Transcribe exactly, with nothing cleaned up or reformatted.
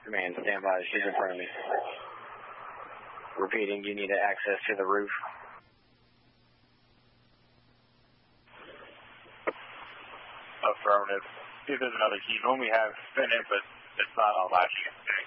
Command, stand by. She's in front of me. Repeating, you need access to the roof. Affirmative. See if there's another key. We only have spin it, but it's not all latching.